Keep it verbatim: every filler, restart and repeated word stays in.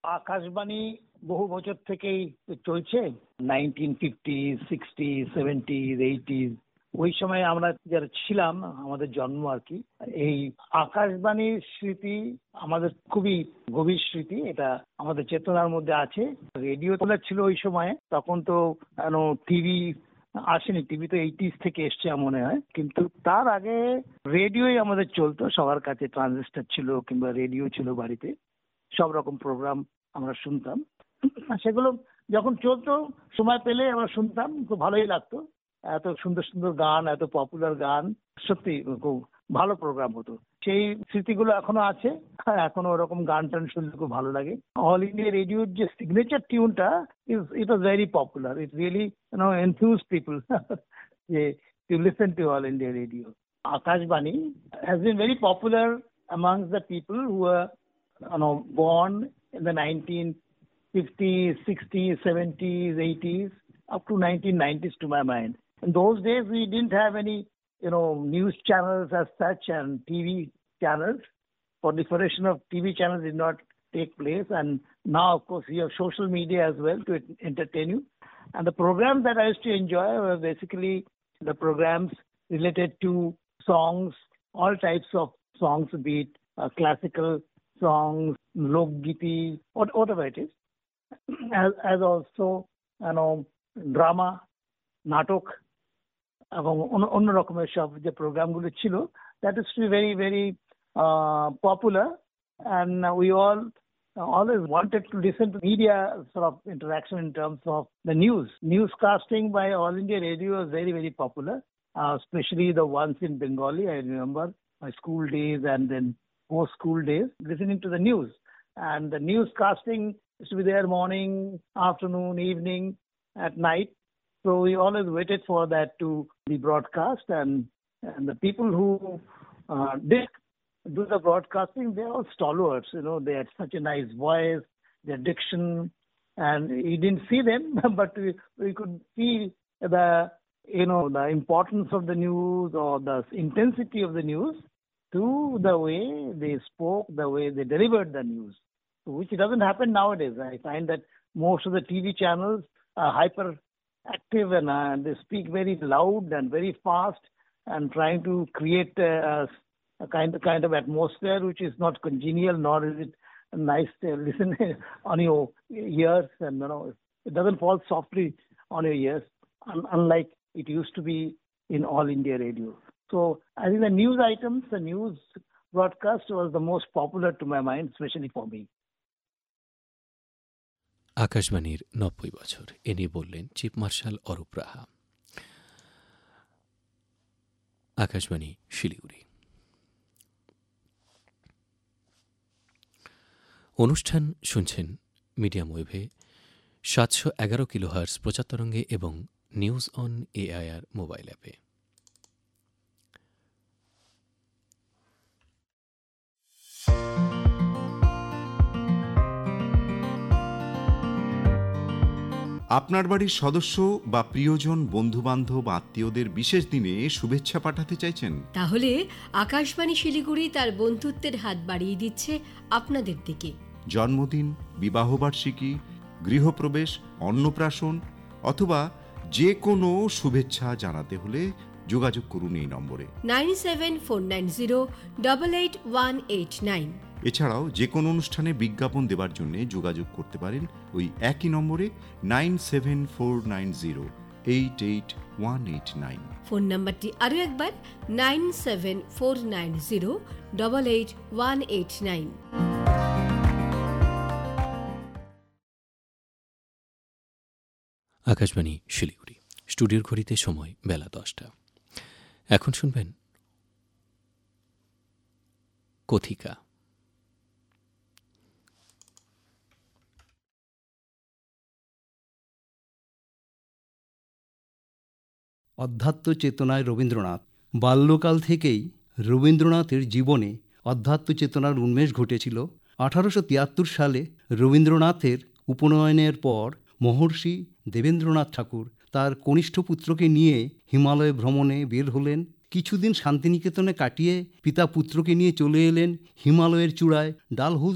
আকাশবাণী বহু বছর থেকেই চলছে, নাইনটিন ফিফটি, সিক্সটি, সেভেন্টি, এইটি ওই সময় আমরা যারা ছিলাম, আমাদের জন্ম আর কি। এই আকাশবাণীর স্মৃতি আমাদের খুবই গভীর স্মৃতি, এটা আমাদের চেতনার মধ্যে আছে। রেডিও তোলা ছিল ওই সময়, তখন তো টিভি আসেনি, টিভি তো এইটিস থেকে এসছে মনে হয়, কিন্তু তার আগে রেডিওই আমাদের চলতো, সবার কাছে ট্রানজিস্টার ছিল কিংবা রেডিও ছিল বাড়িতে, সব রকম প্রোগ্রাম আমরা শুনতাম। সেগুলো যখন চলতো সময় পেলে আমরা শুনতাম, খুব ভালোই লাগতো। এত সুন্দর সুন্দর গান, এত পপুলার গান, সত্যি খুব ভালো প্রোগ্রাম হতো। সেই স্মৃতিগুলো এখনো আছে, এখনো ওরকম গান টান শুনতে খুব ভালো লাগে। অল ইন্ডিয়া রেডিওর যে signature টিউনটা, it was very popular, it really you know এনথুজ people যে to listen to all India radio. Akashvani has been very popular amongst the people who were you know, born in the nineteen fifties, sixties, seventies, eighties, up to nineteen nineties to my mind. In those days, we didn't have any, you know, news channels as such and T V channels. Proliferation of T V channels did not take place. And now, of course, we have social media as well to entertain you. And the programs that I used to enjoy were basically the programs related to songs, all types of songs, be it uh, classical songs, lok giti, whatever it is, as, as also, you know, drama, নাটক এবং অন্য রকমের সব যে প্রোগ্রামগুলো ছিল, that is to be very very uh, popular, and uh, we all uh, always wanted to listen to media sort of interaction in terms of the news. Newscasting by All India Radio was very very popular, uh, especially the ones in Bengali. I remember my school days and then post school days listening to the news, and the newscasting used to be there morning, afternoon, evening, at night. So we always waited for that to be broadcast, and, and the people who uh, did do the broadcasting, they're all stalwarts, you know, they had such a nice voice, their diction, and you didn't see them, but we, we could feel the, you know, the importance of the news or the intensity of the news to the way they spoke, the way they delivered the news, which doesn't happen nowadays. I find that most of the T V channels are hyper active and uh, they speak very loud and very fast and trying to create a, a kind of kind of atmosphere which is not congenial, nor is it nice to listen on your ears, and you know it doesn't fall softly on your ears, un- unlike it used to be in All India Radio. So I think the news items, the news broadcast was the most popular to my mind, especially for me. আকাশবাণীর নব্বই বছর এ নিয়ে বললেন chief marshal Arup রাহা। আকাশবাণী শিলিগুড়ি। অনুষ্ঠান শুনছেন medium ওয়েভে সাতশো এগারো kilohertz প্রচার তরঙ্গে এবং নিউজ অন এআইআর মোবাইল অ্যাপে। আপনার বাড়ির সদস্য বা প্রিয়জন, বন্ধুবান্ধব, আত্মীয়দের বিশেষ দিনে শুভেচ্ছা পাঠাতে চাইছেন? তাহলে আকাশবাণী শিলিগুড়ি তার বন্ধুত্বের হাত বাড়িয়ে দিচ্ছে আপনাদের দিকে। জন্মদিন, বিবাহবার্ষিকী, গৃহপ্রবেশ, অন্নপ্রাশন অথবা যে কোনো শুভেচ্ছা জানাতে হলে যোগাযোগ করুন এই নম্বরে nine seven four nine zero double eight one eight nine. এছাড়াও যে কোনো অনুষ্ঠানে বিজ্ঞাপন দেওয়ার জন্য যোগাযোগ করতে পারেন ওই একই নম্বরে nine seven four nine zero eight eight one eight nine. Phone নাম্বারটি আরও একবার nine seven four nine zero double eight one eight nine. Akashvani Siliguri. স্টুডিওর ঘড়িতে সময় বেলা দশটা। এখন শুনবেন কথিকা। অধ্যাত্ম চেতনায় রবীন্দ্রনাথ। বাল্যকাল থেকেই রবীন্দ্রনাথের জীবনে অধ্যাত্ম চেতনার উন্মেষ ঘটেছিল। আঠারোশো তিয়াত্তর সালে রবীন্দ্রনাথের উপনয়নের পর মহর্ষি দেবেন্দ্রনাথ ঠাকুর তার কনিষ্ঠ পুত্রকে নিয়ে হিমালয় ভ্রমণে বের হলেন। কিছুদিন শান্তিনিকেতনে কাটিয়ে পিতা পুত্রকে নিয়ে চলে এলেন হিমালয়ের চূড়ায় ডালহৌসি